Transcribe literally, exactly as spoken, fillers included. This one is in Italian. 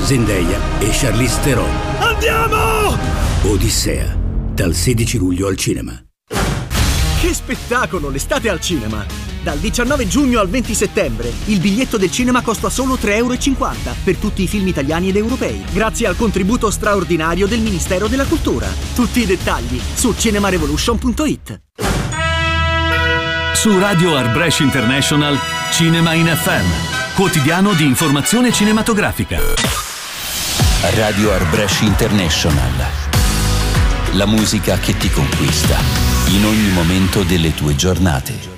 Zendaya e Charlize Theron. Andiamo! Odissea, dal sedici luglio al cinema. Che spettacolo, l'estate al cinema! Dal diciannove giugno al venti settembre il biglietto del cinema costa solo tre e cinquanta euro per tutti i film italiani ed europei, grazie al contributo straordinario del Ministero della Cultura. Tutti i dettagli su cinemarevolution punto it. Su Radio Art Brescia International, Cinema in F M, quotidiano di informazione cinematografica. Radio Art Brescia International, la musica che ti conquista in ogni momento delle tue giornate.